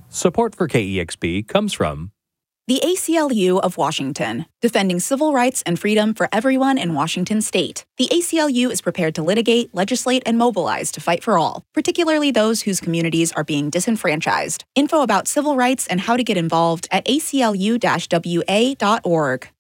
Support for KEXP comes from the ACLU of Washington, defending civil rights and freedom for everyone in Washington state. The ACLU is prepared to litigate, legislate, and mobilize to fight for all, particularly those whose communities are being disenfranchised. Info about civil rights and how to get involved at aclu-wa.org.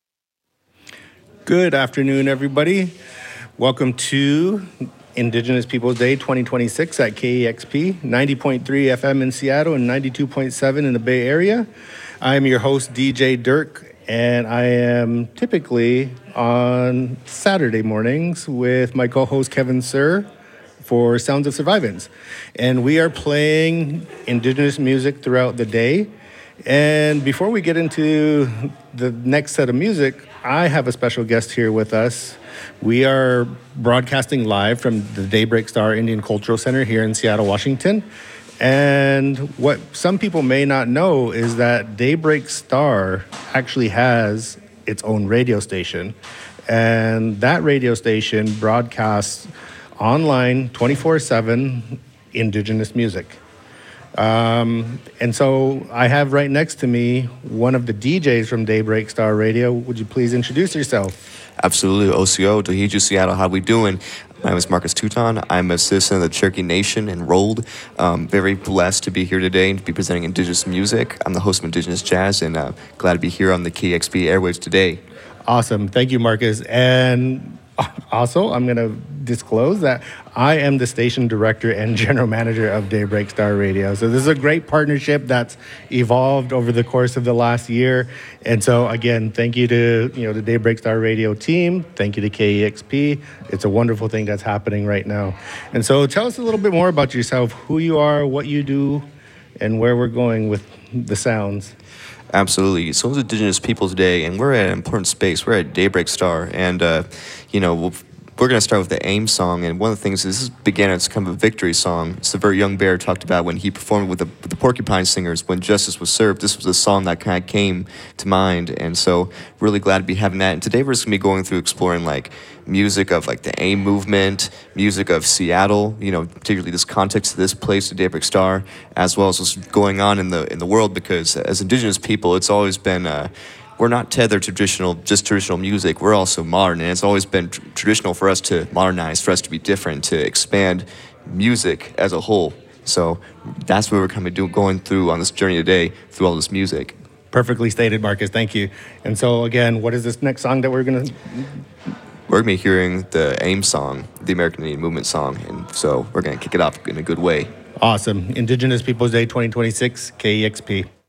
Good afternoon, everybody. Welcome to Indigenous Peoples Day 2026 at KEXP, 90.3 FM in Seattle and 92.7 in the Bay Area. I am your host, DJ Dirk, and I am typically on Saturday mornings with my co-host, Kevin Sir, for Sounds of Survivance. And we are playing Indigenous music throughout the day. And before we get into the next set of music, I have a special guest here with us. We are broadcasting live from the Daybreak Star Indian Cultural Center here in Seattle, Washington. And what some people may not know is that Daybreak Star actually has its own radio station. And that radio station broadcasts online 24/7 Indigenous music. And so I have right next to me one of the DJs from Daybreak Star Radio. Would you please introduce yourself? Absolutely. OCO, Dohiju, Seattle. How we doing? My name is Marcus Touton. I'm a citizen of the Cherokee Nation, enrolled. Very blessed to be here today and to be presenting Indigenous music. I'm the host of Indigenous Jazz, and glad to be here on the KEXP airwaves today. Awesome. Thank you, Marcus. And also, I'm going to disclose that I am the station director and general manager of Daybreak Star Radio. So this is a great partnership that's evolved over the course of the last year. And so again, thank you to the Daybreak Star Radio team. Thank you to KEXP. It's a wonderful thing that's happening right now. And so tell us a little bit more about yourself, who you are, what you do, and where we're going with the sounds. Absolutely. So it's Indigenous Peoples Day, and we're at an important space. We're at Daybreak Star, and we're going to start with the AIM song. And one of the things is this began as kind of a victory song. It's the very Young Bear talked about when he performed with the Porcupine Singers when justice was served. This was a song that kind of came to mind, and so really glad to be having that. And today we're just going to be going through exploring like music of like the AIM movement, music of Seattle, particularly this context of this place, the Daybreak Star, as well as what's going on in the world, because as Indigenous people, it's always been we're not tethered to traditional music. We're also modern, and it's always been traditional for us to modernize, for us to be different, to expand music as a whole. So that's what we're kind of going through on this journey today, through all this music. Perfectly stated, Marcus. Thank you. And so again, what is this next song that we're going to... We're going to be hearing the AIM song, the American Indian Movement song, and so we're going to kick it off in a good way. Awesome. Indigenous Peoples Day 2026, KEXP.